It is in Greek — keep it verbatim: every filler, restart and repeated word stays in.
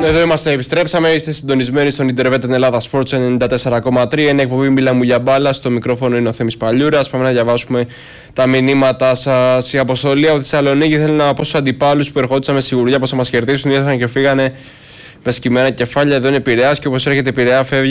Εδώ είμαστε, επιστρέψαμε. Είστε συντονισμένοι στον Ιντερβέτ Ελλάδα Sports ενενήντα τέσσερα κόμμα τρία. Είναι εκπομπή Μίλα μου για μπάλα. Στο μικρόφωνο είναι ο Θέμης Παλιούρας. Πάμε να διαβάσουμε τα μηνύματα σας. Η αποστολή από τη Θεσσαλονίκη θέλει να πω στους αντιπάλους που ερχόντουσαν με σιγουριά πως θα μας κερδίσουν. Ήρθαν και φύγανε με σκυμμένα κεφάλια. Εδώ είναι Πειραιάς και όπως έρχεται Πειραιά φεύγει